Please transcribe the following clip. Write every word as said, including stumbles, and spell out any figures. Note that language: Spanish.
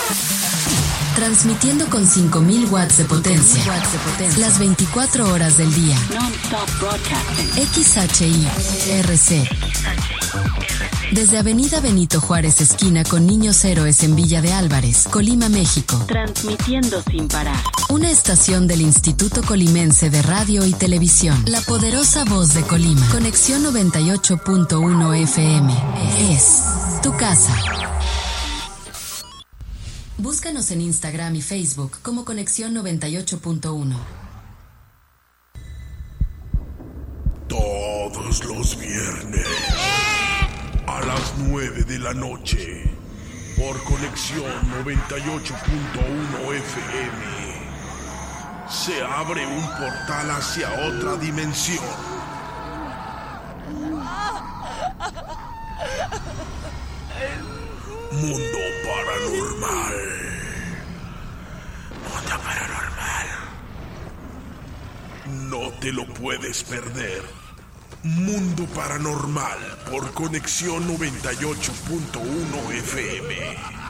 Transmitiendo con cinco mil watts de potencia. Watts de potencia. Las veinticuatro horas del día. Non-stop broadcasting. X H I R C. Desde Avenida Benito Juárez, esquina con Niños Héroes en Villa de Álvarez, Colima, México. Transmitiendo sin parar. Una estación del Instituto Colimense de Radio y Televisión. La poderosa voz de Colima. Conexión noventa y ocho punto uno F M. Es tu casa. Búscanos en Instagram y Facebook como Conexión noventa y ocho punto uno. Todos los viernes a las nueve de la noche por Conexión noventa y ocho punto uno F M se abre un portal hacia otra dimensión. Mundo Paranormal. Mundo Paranormal. No te lo puedes perder. Mundo Paranormal por Conexión noventa y ocho punto uno F M.